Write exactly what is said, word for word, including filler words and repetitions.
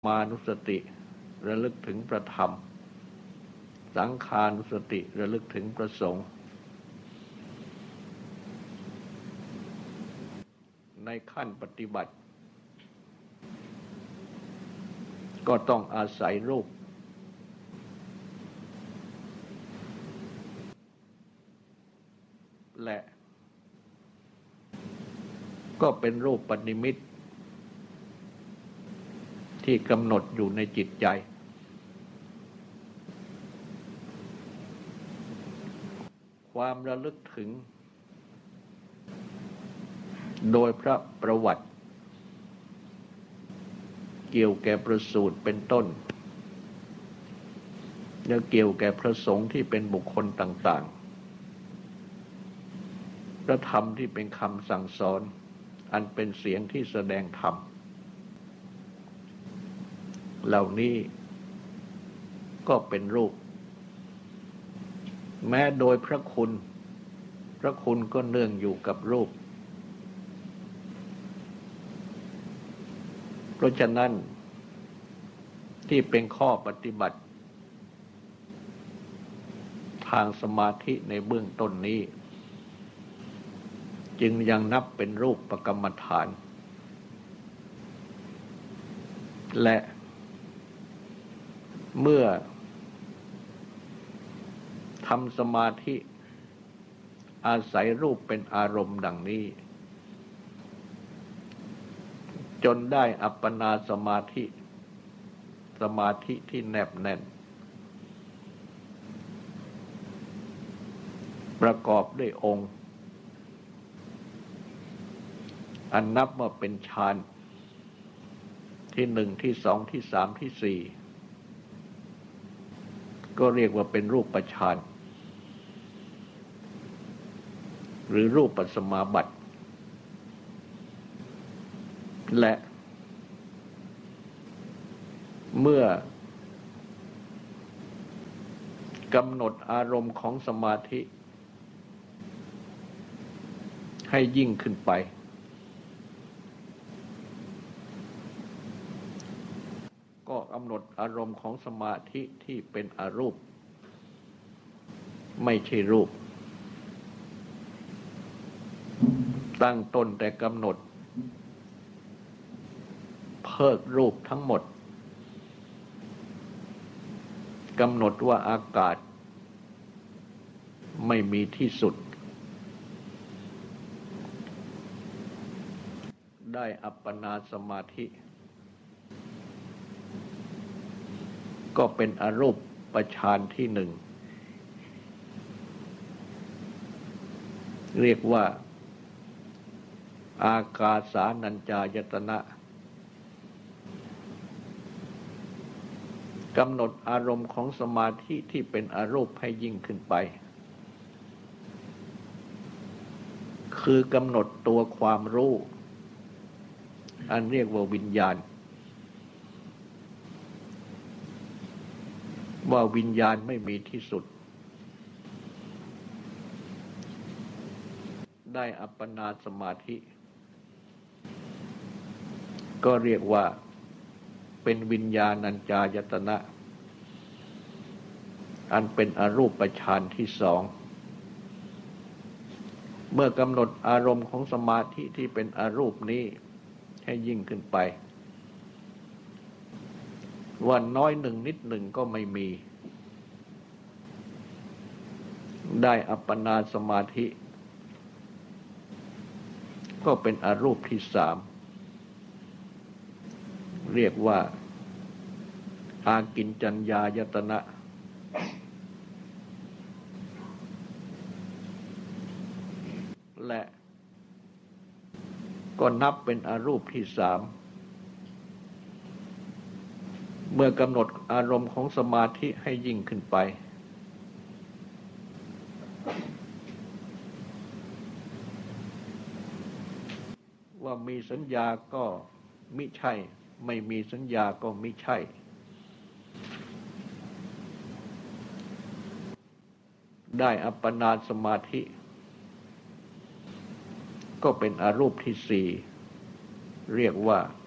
มานุสติระลึกถึงพระธรรมสังขานุสติระลึกถึงพระสงฆ์ในขั้นปฏิบัติก็ต้องอาศัยรูปและก็เป็นรูปปณิมิตที่กำหนดอยู่ในจิตใจความระลึกถึงโดยพระประวัติเกี่ยวแก่ประสูติเป็นต้นและเกี่ยวแก่พระสงฆ์ที่เป็นบุคคลต่างๆพระธรรมที่เป็นคำสั่งสอนอันเป็นเสียงที่แสดงธรรมเหล่านี้ก็เป็นรูปแม้โดยพระคุณพระคุณก็เนื่องอยู่กับรูปเพราะฉะนั้นที่เป็นข้อปฏิบัติทางสมาธิในเบื้องต้นนี้จึงยังนับเป็นรูปกรรมฐานและเมื่อทำสมาธิอาศัยรูปเป็นอารมณ์ดังนี้จนได้อัปปนาสมาธิสมาธิที่แนบแน่นประกอบด้วยองค์อันนับว่าเป็นฌานที่หนึ่งที่สองที่สามที่สี่ก็เรียกว่าเป็นรูปฌานหรือรูปปัสมาบัติและเมื่อกำหนดอารมณ์ของสมาธิให้ยิ่งขึ้นไปก็กำหนดอารมณ์ของสมาธิที่เป็นอรูปไม่ใช่รูปตั้งต้นแต่กำหนดเพิกรูปทั้งหมดกำหนดว่าอากาศไม่มีที่สุดได้อัปปนาสมาธิก็เป็นอรูปฌานที่หนึ่งเรียกว่าอากาสานัญจายตนะกำหนดอารมณ์ของสมาธิที่เป็นอรูปให้ยิ่งขึ้นไปคือกำหนดตัวความรู้อันเรียกว่าวิญญาณว่าวิญญาณไม่มีที่สุดได้อัปปนาสมาธิก็เรียกว่าเป็นวิญญาณัญจายตนะอันเป็นอรูปฌานที่สองเมื่อกำหนดอารมณ์ของสมาธิที่เป็นอรูปนี้ให้ยิ่งขึ้นไปว่าน้อยหนึ่งนิดหนึ่งก็ไม่มีได้อัปปนาสมาธิก็เป็นอรูปที่สามเรียกว่าอากิญจัญญายตนะและก็นับเป็นอรูปที่สามเมื่อกำหนดอารมณ์ของสมาธิให้ยิ่งขึ้นไปว่ามีสัญญาก็มิใช่ไม่มีสัญญาก็มิใช่ได้อัปปนาสมาธิก็เป็นอรูปที่สี่เรียกว่า